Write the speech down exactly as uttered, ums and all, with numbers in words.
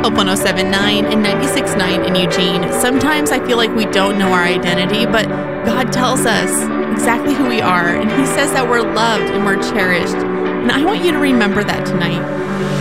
Hope one oh seven point nine and ninety-six point nine in Eugene. Sometimes I feel like we don't know our identity, but God tells us exactly who we are, and He says that we're loved and we're cherished. And I want you to remember that tonight.